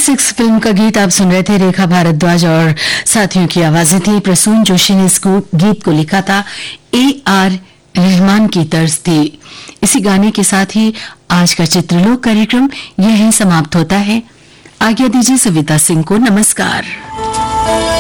96 film का गीत आप सुन रहे थे। रेखा भारद्वाज और साथियों की आवाजें थी। प्रसून जोशी ने इस गीत को लिखा था। AR रहमान की तर्ज थी। इसी गाने के साथ ही आज का चित्रलोक कार्यक्रम यहीं समाप्त होता है। आज्ञा दीजिए सविता सिंह को। नमस्कार।